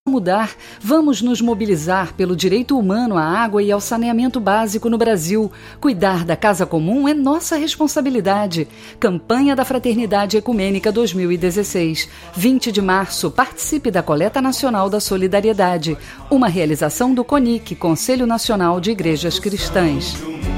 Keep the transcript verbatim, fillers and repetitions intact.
mudar, vamos nos mobilizar pelo direito humano à água e ao saneamento básico no Brasil. Cuidar da casa comum é nossa responsabilidade. Campanha da Fraternidade Ecumênica dois mil e dezesseis. vinte de março, participe da Coleta Nacional da Solidariedade. Uma realização do CONIC, Conselho Nacional de Igrejas Cristãs.